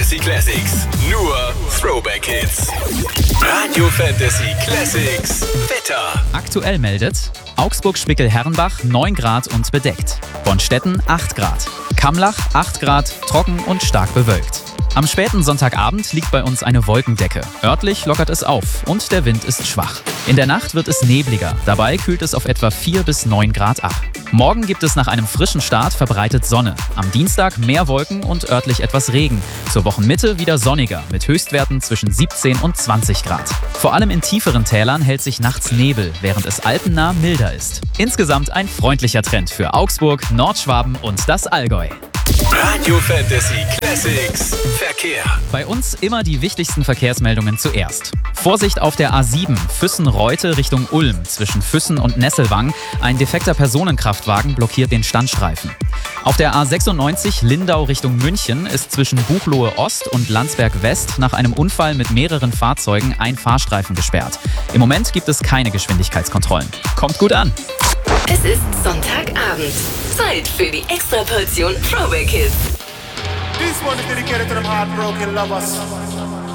Fantasy Classics. Nur Throwback Hits. Radio Fantasy Classics. Wetter. Aktuell meldet Augsburg-Spickel-Herrenbach 9 Grad und bedeckt. Bonstetten 8 Grad. Kamlach 8 Grad, trocken und stark bewölkt. Am späten Sonntagabend liegt bei uns eine Wolkendecke. Örtlich lockert es auf und der Wind ist schwach. In der Nacht wird es nebliger. Dabei kühlt es auf etwa 4 bis 9 Grad ab. Morgen gibt es nach einem frischen Start verbreitet Sonne. Am Dienstag mehr Wolken und örtlich etwas Regen. Zur Wochenmitte wieder sonniger mit Höchstwerten zwischen 17 und 20 Grad. Vor allem in tieferen Tälern hält sich nachts Nebel, während es alpennah milder ist. Insgesamt ein freundlicher Trend für Augsburg, Nordschwaben und das Allgäu. Radio Fantasy Classics. Verkehr. Bei uns immer die wichtigsten Verkehrsmeldungen zuerst. Vorsicht auf der A7 Füssen-Reute Richtung Ulm. Zwischen Füssen und Nesselwang. Ein defekter Personenkraftwagen blockiert den Standstreifen. Auf der A96 Lindau Richtung München ist zwischen Buchloe Ost und Landsberg West nach einem Unfall mit mehreren Fahrzeugen ein Fahrstreifen gesperrt. Im Moment gibt es keine Geschwindigkeitskontrollen. Kommt gut an! Es ist Sonntagabend. Zeit für die Extraportion Throwback Hits. This one is dedicated to them heartbroken lovers.